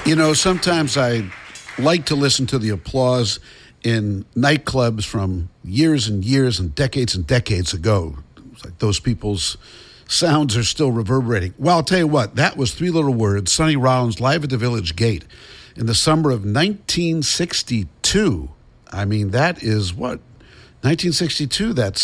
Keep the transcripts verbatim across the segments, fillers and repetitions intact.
You know, sometimes I like to listen to the applause in nightclubs from years and years and decades and decades ago. It's like those people's sounds are still reverberating. Well, I'll tell you what, that was Three Little Words, Sonny Rollins live at the Village Gate in the summer of nineteen sixty-two. I mean, that is what? nineteen sixty-two, that's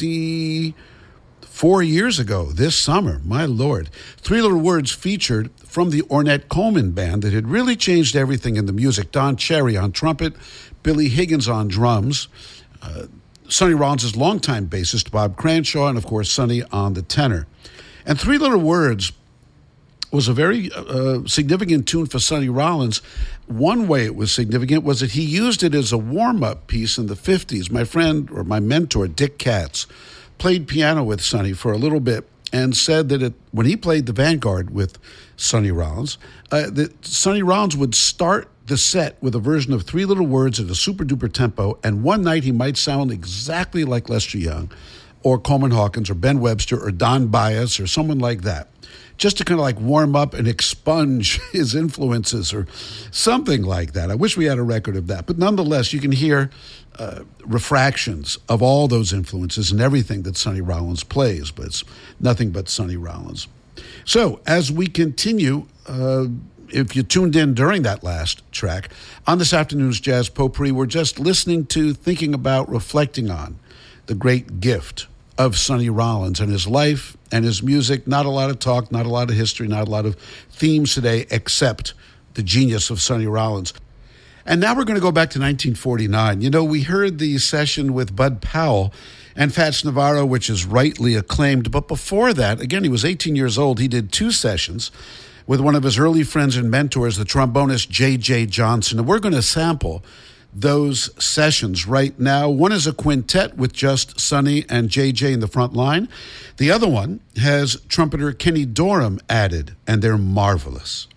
sixty-four years ago this summer. My Lord. Three Little Words featured from the Ornette Coleman Band that had really changed everything in the music. Don Cherry on trumpet, Billy Higgins on drums, uh, Sonny Rollins' longtime bassist, Bob Cranshaw, and, of course, Sonny on the tenor. And Three Little Words was a very uh, significant tune for Sonny Rollins. One way it was significant was that he used it as a warm-up piece in the fifties. My friend, or my mentor, Dick Katz, played piano with Sonny for a little bit and said that it, when he played the Vanguard with Sonny Rollins, uh, that Sonny Rollins would start the set with a version of Three Little Words at a super-duper tempo, and one night he might sound exactly like Lester Young or Coleman Hawkins or Ben Webster or Don Byas or someone like that, just to kind of like warm up and expunge his influences or something like that. I wish we had a record of that. But nonetheless, you can hear uh, refractions of all those influences and everything that Sonny Rollins plays, but it's nothing but Sonny Rollins. So as we continue, uh, if you tuned in during that last track, on this afternoon's Jazz Potpourri, we're just listening to, thinking about, reflecting on the great gift of Sonny Rollins and his life and his music. Not a lot of talk, not a lot of history, not a lot of themes today, except the genius of Sonny Rollins. And now we're going to go back to nineteen forty-nine. You know, we heard the session with Bud Powell and Fats Navarro, which is rightly acclaimed. But before that, again, he was eighteen years old. He did two sessions with one of his early friends and mentors, the trombonist J J Johnson. And we're going to sample those sessions right now. One is a quintet with just Sonny and J J in the front line. The other one has trumpeter Kenny Dorham added, and they're marvelous.